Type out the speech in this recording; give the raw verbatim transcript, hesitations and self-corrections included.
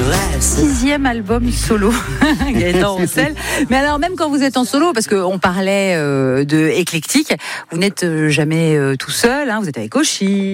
Sixième album solo, Gaëtan Roussel. Mais alors même quand vous êtes en solo, parce qu'on parlait euh, de éclectique, vous n'êtes jamais euh, tout seul, hein, vous êtes avec Oshi.